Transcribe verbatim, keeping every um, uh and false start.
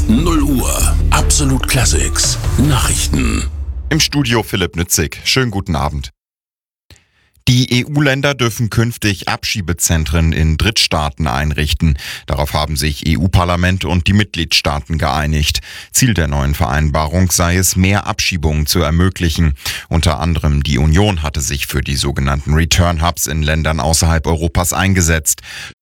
null Uhr. Absolut Classics. Nachrichten. Im Studio Philipp Nützig. Schönen guten Abend. Die E U-Länder dürfen künftig Abschiebezentren in Drittstaaten einrichten. Darauf haben sich E U-Parlament und die Mitgliedstaaten geeinigt. Ziel der neuen Vereinbarung sei es, mehr Abschiebungen zu ermöglichen. Unter anderem die Union hatte sich für die sogenannten Return Hubs in Ländern außerhalb Europas eingesetzt.